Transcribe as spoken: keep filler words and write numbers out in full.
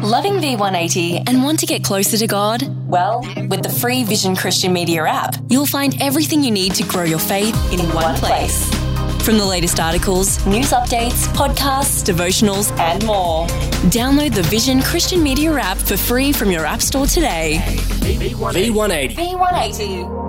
Loving V one eighty and want to get closer to God? Well, with the free Vision Christian Media app, you'll find everything you need to grow your faith in, in one, one place. place. From the latest articles, news updates, podcasts, devotionals, and more. Download the Vision Christian Media app for free from your app store today. V one eighty. V one eighty.